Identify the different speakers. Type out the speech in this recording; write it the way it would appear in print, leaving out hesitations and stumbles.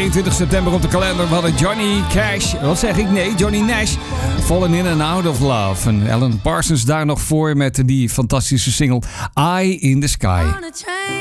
Speaker 1: 22 september op de kalender. We hadden Johnny Cash. Wat zeg ik? Nee, Johnny Nash. Fallen in and out of love. En Alan Parsons daar nog voor met die fantastische single Eye in the Sky.